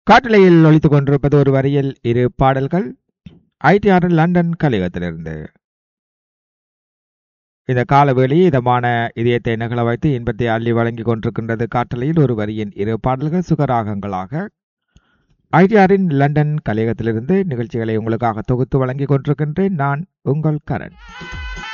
காட்டலையில் ஒலித்துக் கொண்டிருப்பது ஒரு வரியில் இரு பாடல்கள். ITR லண்டன் கலையகத்திலிருந்து இந்த காலவேளையை இதமான இதயத்தை நகல வைத்து இன்பத்தை அள்ளி வழங்கிக் கொண்டிருக்கின்றது. காட்டலையில் ஒரு வரியின் இரு பாடல்கள் சுகராகங்களாக ITRின் லண்டன் கலையகத்திலிருந்து நிகழ்ச்சிகளை உங்களுக்காக தொகுத்து வழங்கிக் கொண்டிருக்கின்றேன். நான் உங்கள் கரண்.